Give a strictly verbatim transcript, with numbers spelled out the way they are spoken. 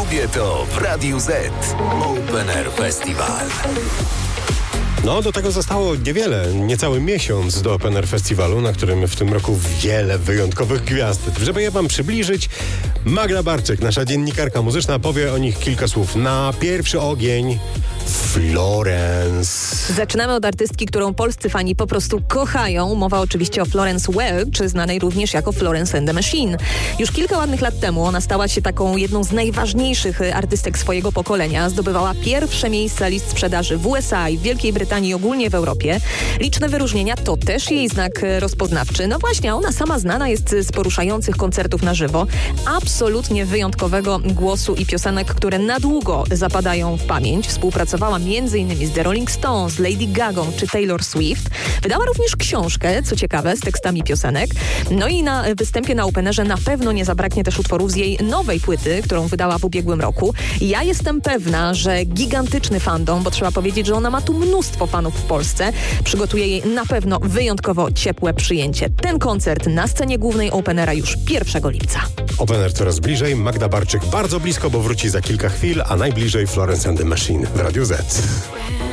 lubię to w Radiu Z. Open Air Festival. No, do tego zostało niewiele, niecały miesiąc do Open Air Festiwalu, na którym w tym roku wiele wyjątkowych gwiazd. Żeby je wam przybliżyć, Magda Barczyk, nasza dziennikarka muzyczna, powie o nich kilka słów. Na pierwszy ogień Florence. Zaczynamy od artystki, którą polscy fani po prostu kochają. Mowa oczywiście o Florence Welch, znanej również jako Florence and the Machine. Już kilka ładnych lat temu ona stała się taką jedną z najważniejszych artystek swojego pokolenia. Zdobywała pierwsze miejsca list sprzedaży w U S A i w Wielkiej Brytanii i ogólnie w Europie. Liczne wyróżnienia to też jej znak rozpoznawczy. No właśnie, ona sama znana jest z poruszających koncertów na żywo, absolutnie wyjątkowego głosu i piosenek, które na długo zapadają w pamięć. Współpracowała między innymi z The Rolling Stones, Lady Gagą czy Taylor Swift. Wydała również książkę, co ciekawe, z tekstami piosenek. No i na występie na Openerze na pewno nie zabraknie też utworów z jej nowej płyty, którą wydała w ubiegłym roku. Ja jestem pewna, że gigantyczny fandom, bo trzeba powiedzieć, że ona ma tu mnóstwo fanów w Polsce, przygotuje jej na pewno wyjątkowo ciepłe przyjęcie. Ten koncert na scenie głównej Openera już pierwszego lipca. Open Air coraz bliżej, Magda Barczyk bardzo blisko, bo wróci za kilka chwil, a najbliżej Florence and the Machine w Radiu Z.